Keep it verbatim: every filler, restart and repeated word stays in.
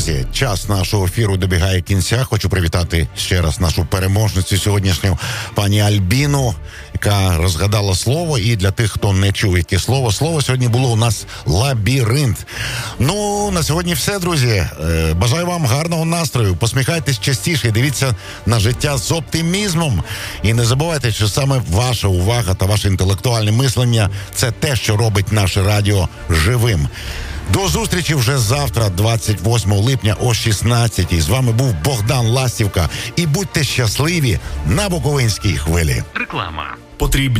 Друзі, час нашого ефіру добігає кінця. Хочу привітати ще раз нашу переможницю сьогоднішню, пані Альбіну, яка розгадала слово. І для тих, хто не чув, яке слово, слово сьогодні було у нас лабіринт. Ну, на сьогодні все, друзі. Бажаю вам гарного настрою. Посміхайтесь частіше і дивіться на життя з оптимізмом. І не забувайте, що саме ваша увага та ваше інтелектуальне мислення – це те, що робить наше радіо живим. До зустрічі вже завтра, двадцять восьмого липня о шістнадцятій. З вами був Богдан Ластівка. І будьте щасливі на Буковинській хвилі. Реклама. Потрібні